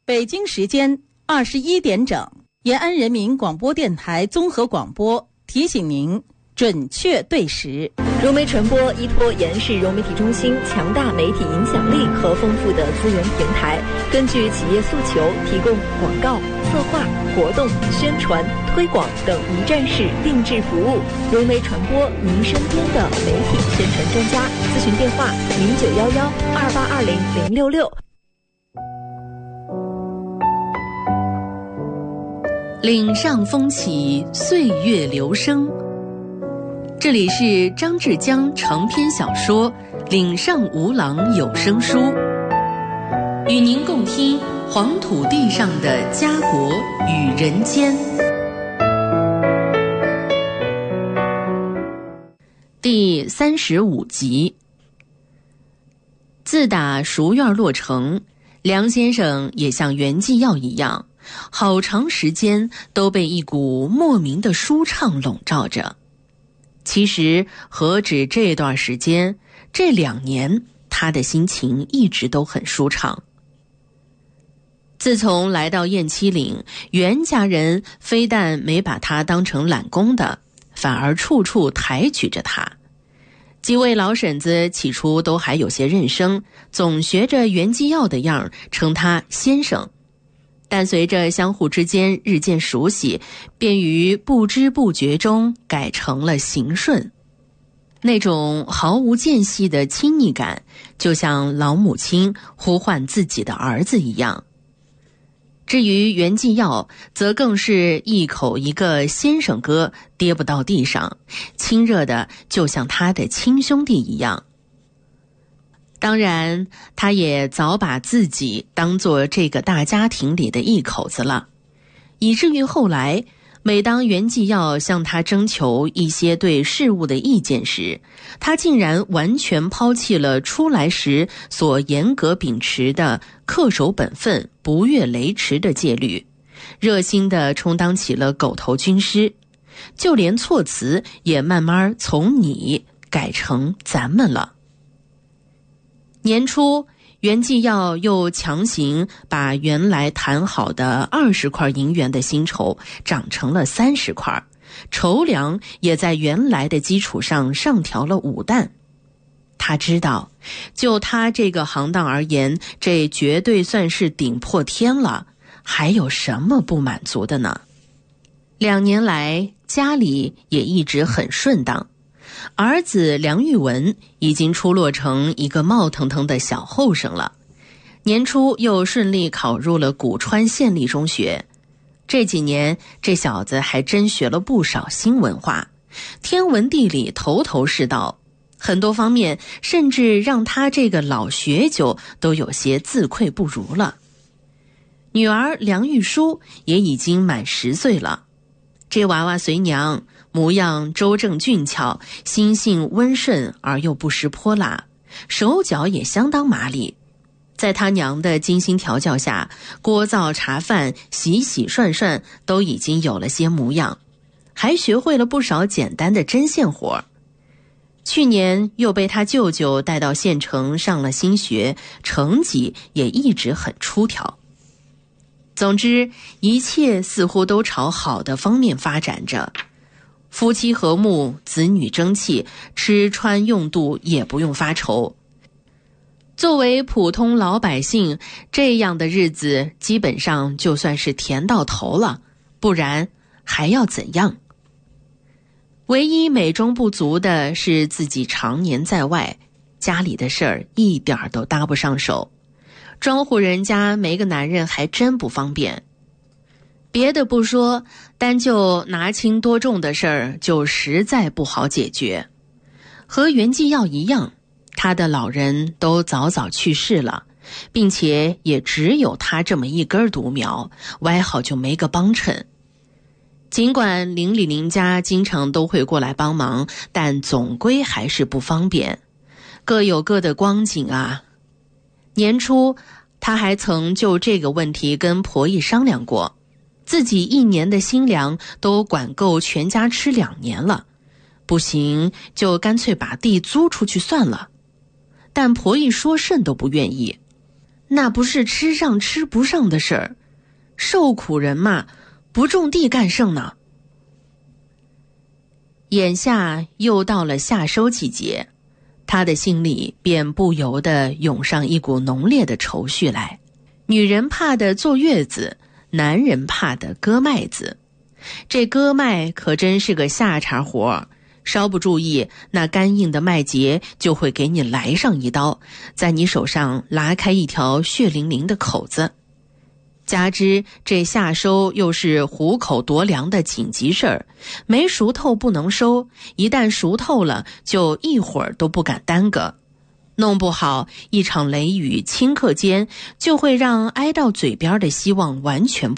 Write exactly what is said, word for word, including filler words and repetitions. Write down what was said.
北京时间二十一点整，延安人民广播电台综合广播提醒您准确对时。 融媒传播依托延安市融媒体中心强大媒体影响力和丰富的资源平台，根据企业诉求提供广告、策划、活动、宣传、推广等一站式定制服务。融媒传播，您身边的媒体宣传专家。咨询电话：零九幺幺二八二零零六六。 岭上风起，岁月流声。这里是张志江长篇小说《岭上无郎有声书》，与您共听黄土地上的家国与人间。第三十五集。自打熟院落成，梁先生也像袁继耀一样，好长时间都被一股莫名的舒畅笼罩着。其实何止这段时间，这两年他的心情一直都很舒畅。自从来到雁栖岭，袁家人非但没把他当成懒工的，反而处处抬举着他。几位老婶子起初都还有些认生，总学着袁继耀的样称他先生，但随着相互之间日渐熟悉，便于不知不觉中改成了行顺。那种毫无间隙的亲昵感，就像老母亲呼唤自己的儿子一样。至于袁继耀，则更是一口一个先生哥，跌不到地上，亲热的就像他的亲兄弟一样。当然，他也早把自己当作这个大家庭里的一口子了，以至于后来，每当袁继耀向他征求一些对事物的意见时，他竟然完全抛弃了出来时所严格秉持的恪守本分、不越雷池的戒律，热心地充当起了狗头军师，就连措辞也慢慢从你改成咱们了。年初，袁继耀又强行把原来谈好的二十块银元的薪酬涨成了三十块，酬粮也在原来的基础上上调了五担。他知道，就他这个行当而言，这绝对算是顶破天了，还有什么不满足的呢？两年来，家里也一直很顺当。儿子梁玉文已经出落成一个冒腾腾的小后生了，年初又顺利考入了古川县立中学。这几年这小子还真学了不少新文化，天文地理头头是道，很多方面甚至让他这个老学究都有些自愧不如了。女儿梁玉书也已经满十岁了，这娃娃随娘，模样周正俊俏，心性温顺而又不失泼辣，手脚也相当麻利。在他娘的精心调教下，锅灶茶饭、洗洗涮涮都已经有了些模样，还学会了不少简单的针线活。去年又被他舅舅带到县城上了新学，成绩也一直很出挑。总之，一切似乎都朝好的方面发展着。夫妻和睦，子女争气，吃穿用度也不用发愁。作为普通老百姓，这样的日子基本上就算是甜到头了，不然还要怎样？唯一美中不足的是自己常年在外，家里的事儿一点都搭不上手。庄户人家没个男人还真不方便。别的不说，单就拿轻多重的事儿就实在不好解决。和袁继耀一样，他的老人都早早去世了，并且也只有他这么一根独苗，歪好就没个帮衬。尽管邻里邻家经常都会过来帮忙，但总归还是不方便，各有各的光景啊。年初他还曾就这个问题跟婆姨商量过，自己一年的薪粮都管够全家吃两年了，不行就干脆把地租出去算了。但婆姨说甚都不愿意。 那不是吃上吃不上的事儿，受苦人嘛，不种地干甚呢？眼下又到了夏收季节，他的心里便不由得涌上一股浓烈的愁绪来。女人怕的坐月子，男人怕的割麦子。这割麦可真是个下茬活，稍不注意，那干硬的麦秸就会给你来上一刀，在你手上拉开一条血淋淋的口子。加之这夏收又是虎口夺粮的紧急事儿，没熟透不能收，一旦熟透了，就一会儿都不敢耽搁。弄不好一场雷雨顷刻间就会让挨到嘴边的希望完全